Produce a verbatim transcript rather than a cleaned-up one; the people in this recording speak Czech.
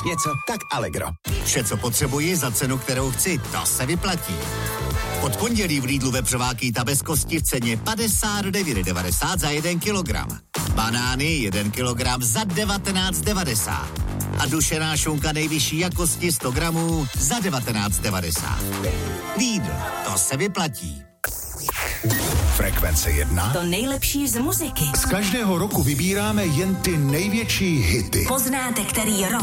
něco, tak Allegro. Vše, co potřebuji za cenu, kterou chci, to se vyplatí. Od pondělí v Lidlu vepřová kýta bez kosti v ceně padesát devět devadesát za jeden kilogram. Banány jeden kilogram za devatenáct devadesát. A dušená šunka nejvyšší jakosti sto gramů za devatenáct devadesát. Lidl, to se vyplatí. Frekvence jedna. To nejlepší z muziky. Z každého roku vybíráme jen ty největší hity. Poznáte, který rok